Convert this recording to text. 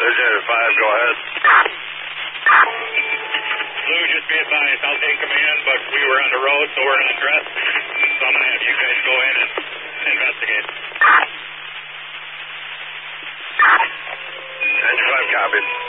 Designated 5, go ahead. Blue, just be advised, I'll take command, but we were on the road, so we're not dressed. So I'm going to have you guys go in and investigate. Engine 5 copies.